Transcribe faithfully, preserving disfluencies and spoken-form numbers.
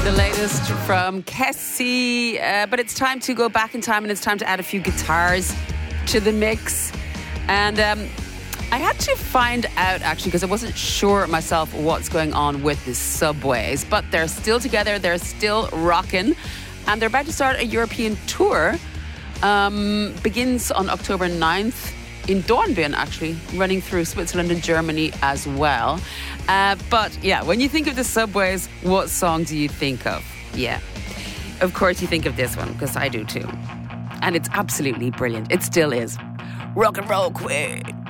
The latest from Kessie, uh, but it's time to go back in time and it's time to add a few guitars to the mix. And um, I had to find out, actually, because I wasn't sure myself what's going on with the Subways, but they're still together, they're still rocking, and they're about to start a European tour. Um, begins on October ninth in Dornbirn, actually, running through Switzerland and Germany as well. Uh, but yeah, when you think of the Subways, what song do you think of? Yeah, of course you think of this one, because I do too. And it's absolutely brilliant. It still is. Rock and roll queen.